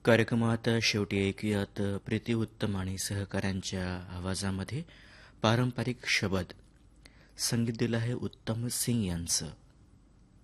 कार्यक्रमात शेवटी ऐकूयात प्रीती उत्तम आणि सहकाऱ्यांच्या आवाजामध्ये पारंपरिक शबद. संगीत दिलं आहे उत्तम सिंग यांचं.